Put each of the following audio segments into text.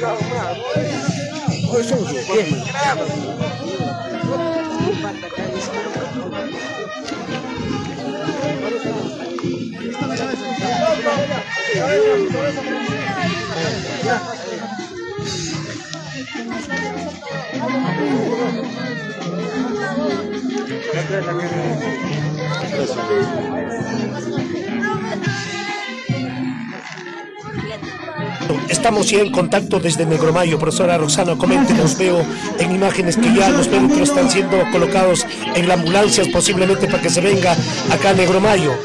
Estamos ya en contacto desde Negromayo. Profesora Roxana, coméntenos, veo en imágenes que ya los médicos están siendo colocados en la ambulancia, posiblemente para que se venga acá a Negromayo.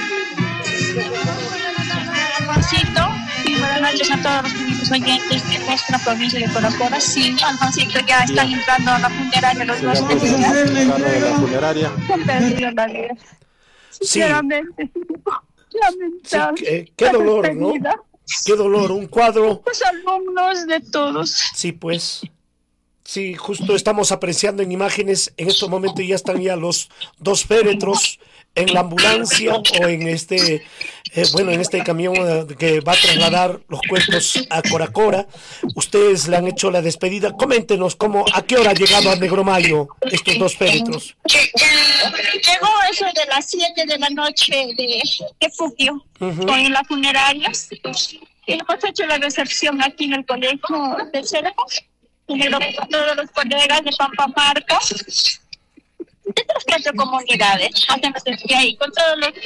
Alfonsito, y buenas noches a todos los públicos oyentes de nuestra provincia de Coracora. Sí, Alfonsito, ya están entrando a la funeraria los dos meses. La funeraria. Han perdido la vida. Sinceramente, lamentable. Sí, qué dolor, ¿no? Qué dolor, un cuadro. Los alumnos de todos. Sí, pues. Sí, justo estamos apreciando en imágenes, en estos momentos ya están ya los dos féretros en la ambulancia o en este camión que va a trasladar los cuerpos a Coracora. Ustedes le han hecho la despedida. Coméntenos a qué hora ha llegado a Negromayo estos dos féretros. Llegó eso de las 7 de la noche de Fugio, con la funeraria. Y hemos hecho la recepción aquí en el colegio de Cerco, con todos los colegas de Pampamarca, de las 4 comunidades. Hacemos ahí con todos los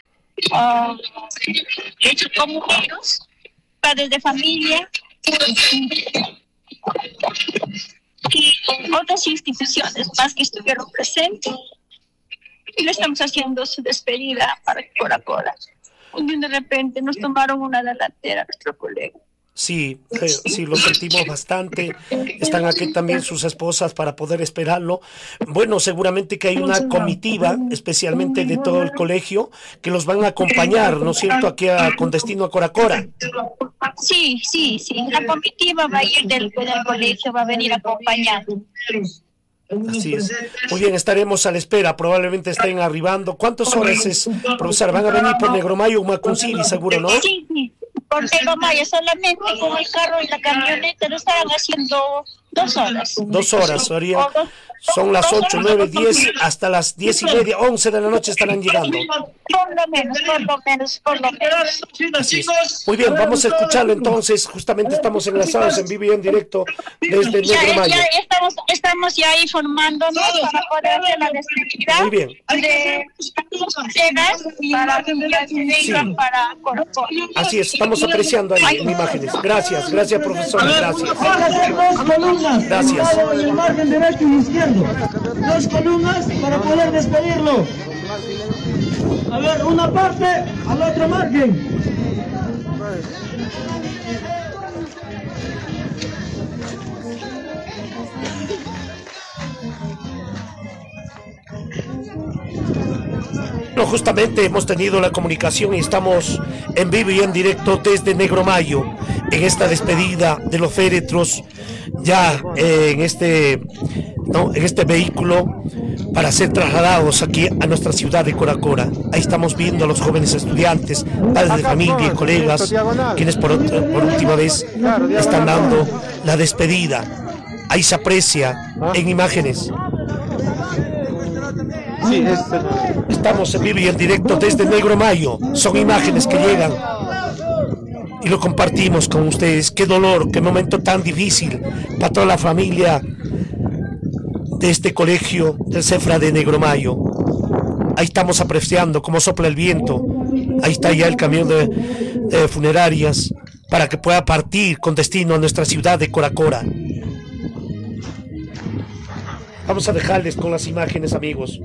comuneros, padres de familia y otras instituciones más que estuvieron presentes. Y le estamos haciendo su despedida para Coracora. Y de repente nos tomaron una delantera nuestro colega. Sí, lo sentimos bastante. Están aquí también sus esposas para poder esperarlo. Bueno, seguramente que hay una comitiva, especialmente de todo el colegio, que los van a acompañar, ¿no es cierto?, aquí con destino a Coracora. Sí. La comitiva va a ir del colegio, va a venir acompañando. Así es. Muy bien, estaremos a la espera, probablemente estén arribando. ¿Cuántas horas es, profesor? ¿Van a venir por Negromayo o Macunciri, seguro, no? Sí, por Negromayo, solamente con el carro y la camioneta lo estarán haciendo 2 horas. 2 horas, son las 8, 9, 10, hasta las 10:30, 11 de la noche estarán llegando. Por lo menos. Así es. Muy bien, vamos a escucharlo entonces. Justamente estamos enlazados en vivo y en directo desde Negromayo. Ya estamos ya ahí formándonos para poder hacer la despedida. Muy bien. De cenas para Coracora. Así es, estamos apreciando ahí en imágenes. Gracias, profesora, gracias. Gracias. El margen derecho y izquierdo. 2 columnas para poder despedirlo. A ver, una parte al otro margen. Bueno, justamente hemos tenido la comunicación y estamos en vivo y en directo desde Negromayo en esta despedida de los féretros ya en este vehículo para ser trasladados aquí a nuestra ciudad de Coracora. Ahí estamos viendo a los jóvenes estudiantes, padres de familia y colegas, quienes por última vez están dando la despedida. Ahí se aprecia en imágenes. Sí, estamos en vivo y en directo desde Negromayo. Son imágenes que llegan y lo compartimos con ustedes. Qué dolor, qué momento tan difícil para toda la familia de este colegio del Cefra de Negromayo. Ahí estamos apreciando cómo sopla el viento. Ahí está ya el camión de funerarias para que pueda partir con destino a nuestra ciudad de Coracora. Vamos a dejarles con las imágenes, amigos.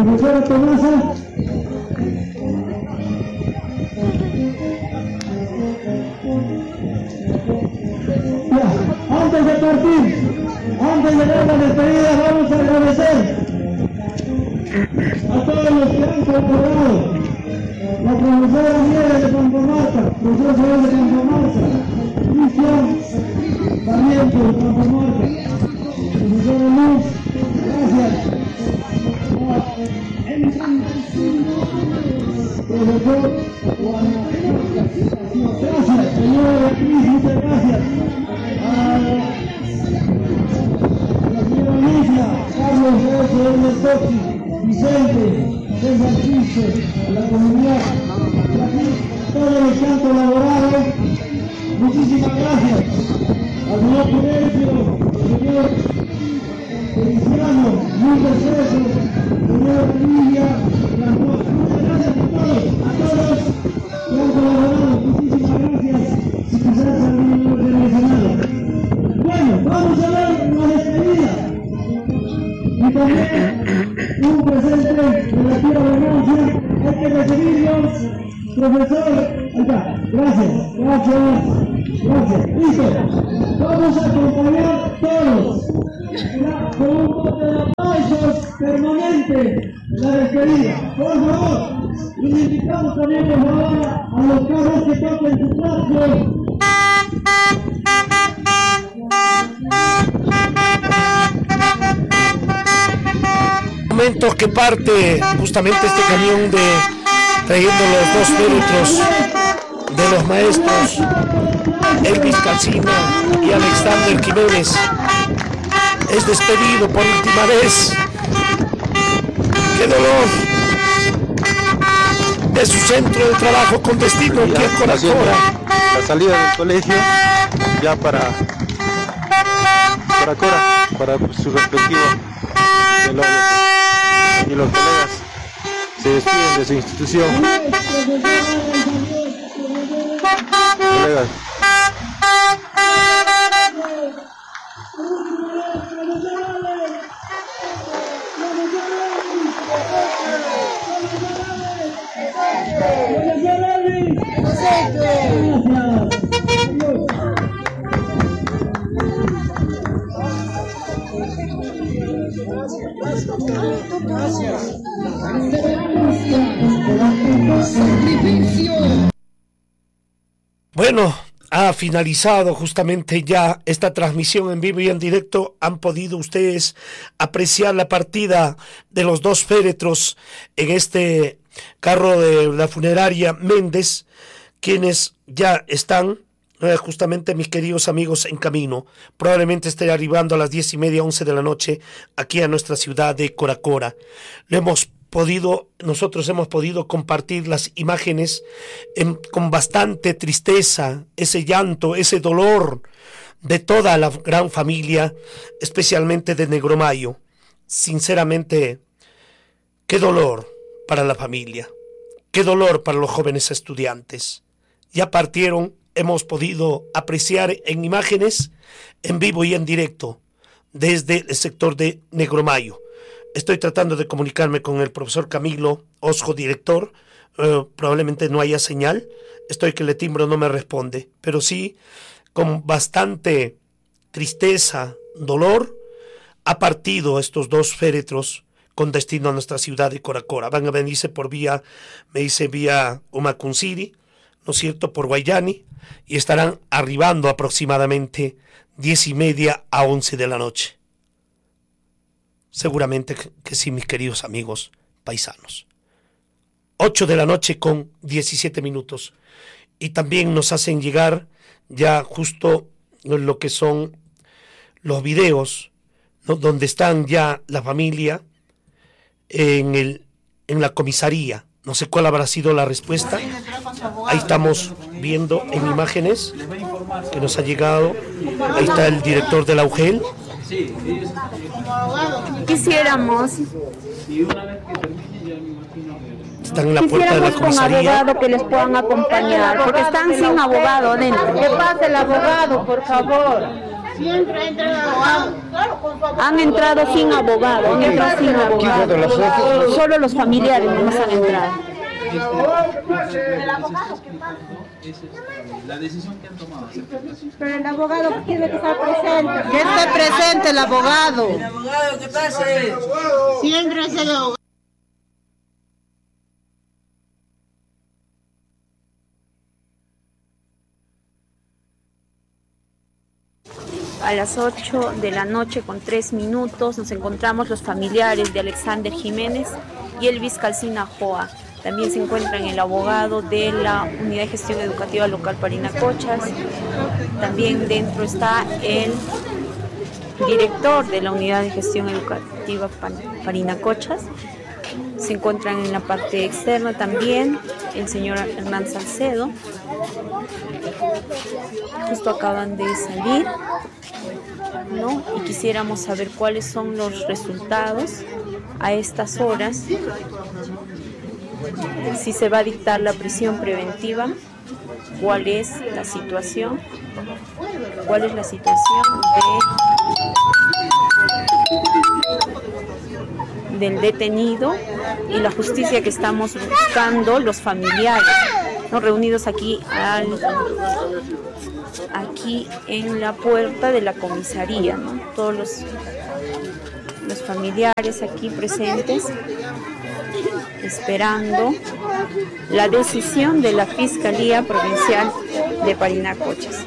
Profesora Tomasa. Ya, antes de partir, antes de dar la despedida, vamos a agradecer a todos los que han colaborado. La profesora Miera de Campo Marta, profesor Soler de Campo Marta, Cristian Sarmiento de Campo Marta, profesora Luz, gracias. Profesor Juan, gracias, señora Beatriz, muchas gracias. A la señora Alicia, Carlos Ernest Toxi, Vicente, César Cristo, a la comunidad, todos los que han colaborado, muchísimas gracias. Al señor Purencio, al señor Feliciano, Lucas Ceso, señora Lidia, muchas gracias a todos que han colaborado, muchísimas gracias. Si quizás alguien no lo haya mencionado. Bueno, vamos a dar una despedida. Y también un presente de la tierra de Francia, hay que recibirlos, profesor, acá, gracias, listo, vamos a acompañar todos, con un poco de aplausos permanente, la despedida, por favor, y les invitamos también por favor a los carros que toquen su plato. Momentos que parte justamente este camión trayendo los dos féretros de los maestros Elvis Calcina y Alexander Jiménez. Es despedido por última vez. ¡Qué dolor! De su centro de trabajo con destino aquí a Coracora. La salida del colegio ya para Coracora, para su respectivo velorio. Y los colegas se despiden de su institución. Colegas. Bueno, ha finalizado justamente ya esta transmisión en vivo y en directo. Han podido ustedes apreciar la partida de los dos féretros en este carro de la funeraria Méndez, quienes ya están justamente, mis queridos amigos, en camino. Probablemente esté arribando a las 10:30, 11 de la noche aquí a nuestra ciudad de Coracora. Nosotros hemos podido compartir las imágenes con bastante tristeza, ese llanto, ese dolor de toda la gran familia, especialmente de Negromayo. Sinceramente, qué dolor para la familia, qué dolor para los jóvenes estudiantes. Ya partieron, hemos podido apreciar en imágenes, en vivo y en directo, desde el sector de Negromayo. Estoy tratando de comunicarme con el profesor Camilo Osjo, director. Probablemente no haya señal. Estoy que le timbro, no me responde. Pero sí, con bastante tristeza, dolor, ha partido estos dos féretros con destino a nuestra ciudad de Coracora. Van a venirse por vía Humacunciri, ¿no es cierto?, por Guayani, y estarán arribando aproximadamente 10:30 a 11 de la noche. Seguramente que sí, mis queridos amigos paisanos. 8 de la noche con 17 minutos. Y también nos hacen llegar ya justo lo que son los videos, ¿no?, donde están ya la familia en la comisaría. No sé cuál habrá sido la respuesta. Ahí estamos viendo en imágenes que nos ha llegado. Ahí está el director de la UGEL. Quisiéramos están en la puerta de la comisaría. Con abogado que les puedan acompañar, porque están sin abogado dentro. Que pase el abogado, por favor. Siempre entran abogados. Han entrado sin abogado, han entrado sin abogado. Solo los familiares no han entrado. La decisión que han tomado. Pero el abogado tiene que estar presente. Que esté presente el abogado. El abogado, ¿qué pase? Siempre es el abogado. A las 8 de la noche con 3 minutos nos encontramos los familiares de Alexander Jiménez y Elvis Calcina Joa. También se encuentran el abogado de la Unidad de Gestión Educativa Local Parinacochas. También dentro está el director de la Unidad de Gestión Educativa Parinacochas. Se encuentran en la parte externa también el señor Hernán Salcedo. Justo acaban de salir, ¿no? Y quisiéramos saber cuáles son los resultados a estas horas, si se va a dictar la prisión preventiva, cuál es la situación del detenido y la justicia que estamos buscando los familiares, ¿no? Reunidos aquí en la puerta de la comisaría, ¿no? Todos los familiares aquí presentes esperando la decisión de la Fiscalía Provincial de Parinacochas.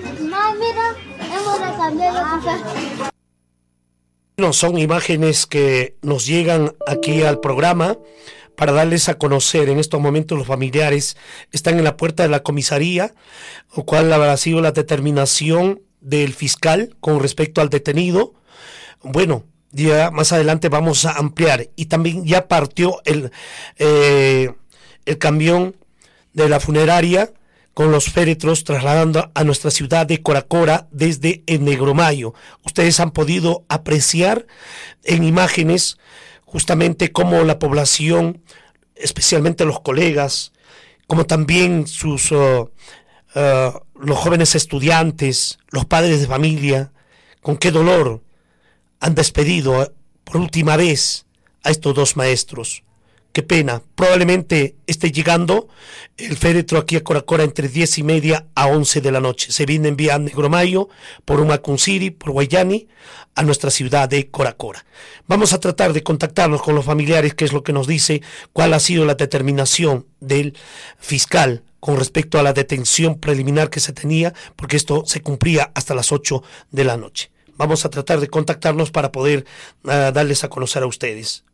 No, son imágenes que nos llegan aquí al programa para darles a conocer. En estos momentos los familiares están en la puerta de la comisaría, o cuál habrá sido la determinación del fiscal con respecto al detenido. Bueno, ya más adelante vamos a ampliar. Y también ya partió el camión de la funeraria con los féretros trasladando a nuestra ciudad de Coracora desde el Negromayo. Ustedes han podido apreciar en imágenes justamente cómo la población, especialmente los colegas, como también los jóvenes estudiantes, los padres de familia, con qué dolor han despedido por última vez a estos dos maestros. Qué pena. Probablemente esté llegando el féretro aquí a Coracora entre 10:30 a 11 de la noche. Se viene enviando Negromayo por Humacunciri, por Guayani, a nuestra ciudad de Coracora. Vamos a tratar de contactarnos con los familiares, qué es lo que nos dice, cuál ha sido la determinación del fiscal con respecto a la detención preliminar que se tenía, porque esto se cumplía hasta las 8 de la noche. Vamos a tratar de contactarnos para poder darles a conocer a ustedes.